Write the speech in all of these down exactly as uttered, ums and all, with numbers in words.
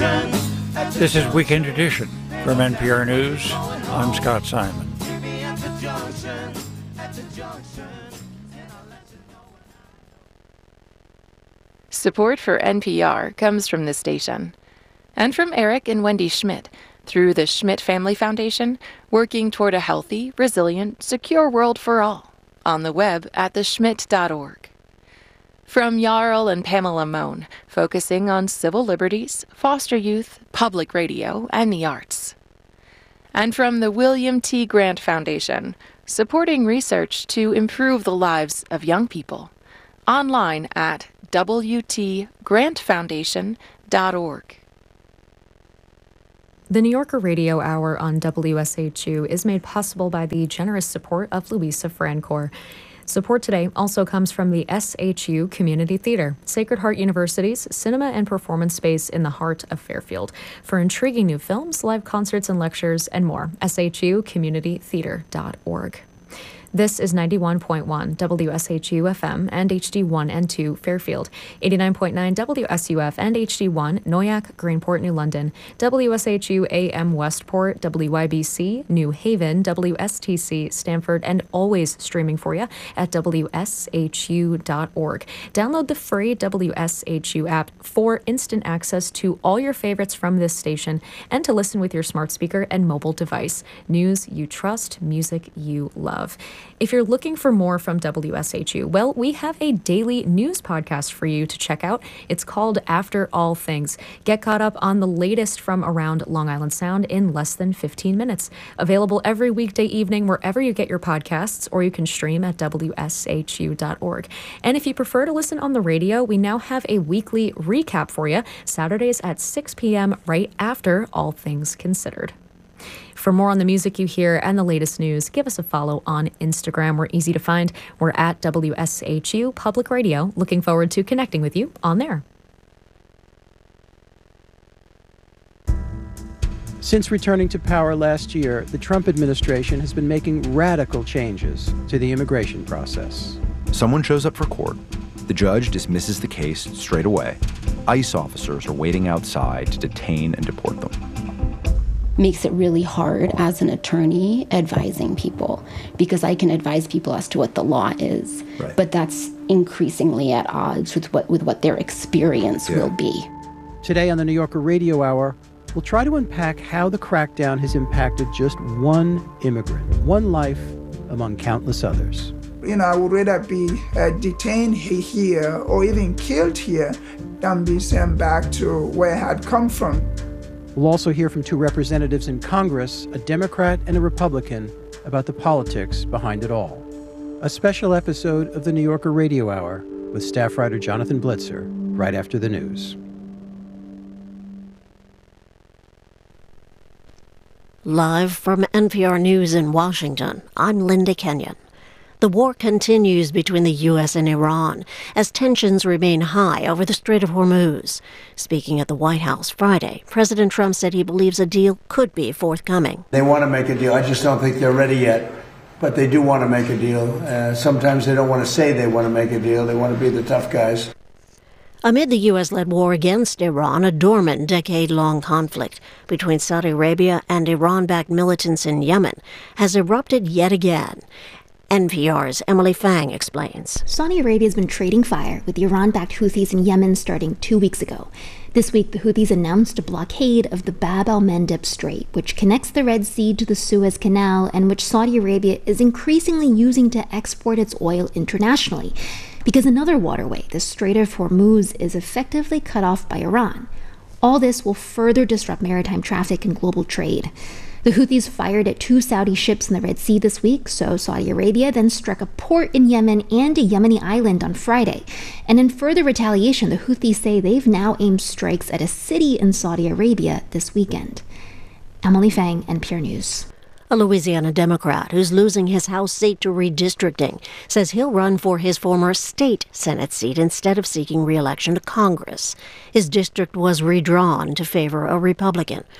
This is Weekend Edition from N P R News. I'm Scott Simon. Support for N P R comes from this station and from Eric and Wendy Schmidt through the Schmidt Family Foundation, working toward a healthy, resilient, secure world for all on the web at the schmidt dot org. From Jarl and Pamela Mohn, focusing on civil liberties, foster youth, public radio, and the arts. And from the William T. Grant Foundation, supporting research to improve the lives of young people. Online at w t grant foundation dot org. The New Yorker Radio Hour on W S H U is made possible by the generous support of Louisa Francoeur. Support today also comes from the S H U Community Theater, Sacred Heart University's cinema and performance space in the heart of Fairfield. For intriguing new films, live concerts and lectures, and more, s h u community theater dot org. This is ninety-one point one W S H U F M and H D one and two Fairfield, eighty-nine point nine W S U F and H D one Noyak, Greenport, New London, W S H U A M Westport, W Y B C, New Haven, W S T C Stanford, and always streaming for you at w s h u dot org. Download the free W S H U app for instant access to all your favorites from this station and to listen with your smart speaker and mobile device. News you trust, music you love. If you're looking for more from W S H U, well, we have a daily news podcast for you to check out. It's called After All Things. Get caught up on the latest from around Long Island Sound in less than fifteen minutes. Available every weekday evening wherever you get your podcasts, or you can stream at w s h u dot org. And if you prefer to listen on the radio, we now have a weekly recap for you, Saturdays at six p.m. right after All Things Considered. For more on the music you hear and the latest news, give us a follow on Instagram. We're easy to find. We're at W S H U Public Radio. Looking forward to connecting with you on there. Since returning to power last year, the Trump administration has been making radical changes to the immigration process. Someone shows up for court. The judge dismisses the case straight away. ICE officers are waiting outside to detain and deport them. Makes it really hard as an attorney advising people, because I can advise people as to what the law is, right, but that's increasingly at odds with what with what their experience yeah. will be. Today on the New Yorker Radio Hour, we'll try to unpack how the crackdown has impacted just one immigrant, one life among countless others. You know, I would rather be uh, detained here or even killed here than be sent back to where I had come from. We'll also hear from two representatives in Congress, a Democrat and a Republican, about the politics behind it all. A special episode of the New Yorker Radio Hour with staff writer Jonathan Blitzer, right after the news. Live from N P R News in Washington, I'm Linda Kenyon. The war continues between the U S and Iran as tensions remain high over the Strait of Hormuz. Speaking at the White House Friday, President Trump said he believes a deal could be forthcoming. They want to make a deal. I just don't think they're ready yet, but they do want to make a deal. Uh, sometimes they don't want to say they want to make a deal. They want to be the tough guys. Amid the U S-led war against Iran, a dormant decade-long conflict between Saudi Arabia and Iran-backed militants in Yemen has erupted yet again. N P R's Emily Fang explains. Saudi Arabia has been trading fire with the Iran-backed Houthis in Yemen starting two weeks ago. This week, the Houthis announced a blockade of the Bab al-Mandeb Strait, which connects the Red Sea to the Suez Canal and which Saudi Arabia is increasingly using to export its oil internationally. Because another waterway, the Strait of Hormuz, is effectively cut off by Iran. All this will further disrupt maritime traffic and global trade. The Houthis fired at two Saudi ships in the Red Sea this week, so Saudi Arabia then struck a port in Yemen and a Yemeni island on Friday. And in further retaliation, the Houthis say they've now aimed strikes at a city in Saudi Arabia this weekend. Emily Fang, N P R News. A Louisiana Democrat who's losing his House seat to redistricting says he'll run for his former state Senate seat instead of seeking re-election to Congress. His district was redrawn to favor a Republican.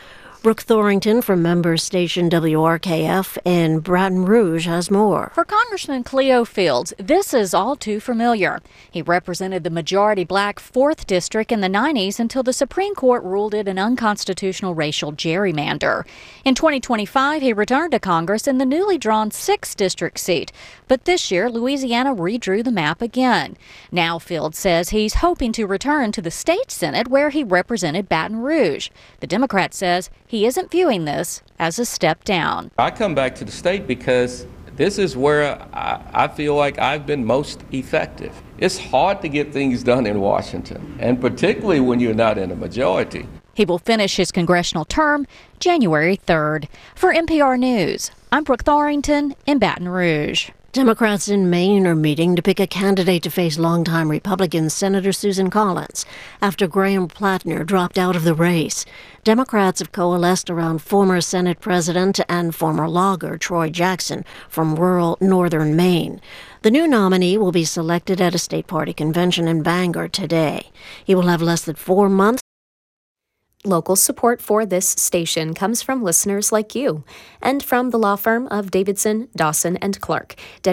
Brooke Thorington from member station W R K F in Baton Rouge has more. For Congressman Cleo Fields, this is all too familiar. He represented the majority black fourth District in the nineties until the Supreme Court ruled it an unconstitutional racial gerrymander. In twenty twenty-five, he returned to Congress in the newly drawn sixth District seat. But this year, Louisiana redrew the map again. Now Fields says he's hoping to return to the state Senate where he represented Baton Rouge. The Democrat says he isn't viewing this as a step down. I come back to the state because this is where I, I feel like I've been most effective. It's hard to get things done in Washington, and particularly when you're not in a majority. He will finish his congressional term January third. For N P R News, I'm Brooke Thorington in Baton Rouge. Democrats in Maine are meeting to pick a candidate to face longtime Republican Senator Susan Collins after Graham Plattner dropped out of the race. Democrats have coalesced around former Senate President and former logger Troy Jackson from rural northern Maine. The new nominee will be selected at a state party convention in Bangor today. He will have less than four months. Local support for this station comes from listeners like you and from the law firm of Davidson, Dawson, and Clark.